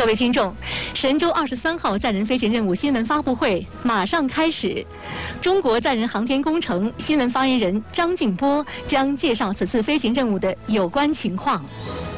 各位听众，神舟23号载人飞行任务新闻发布会马上开始。中国载人航天工程新闻发言人张静波将介绍此次飞行任务的有关情况。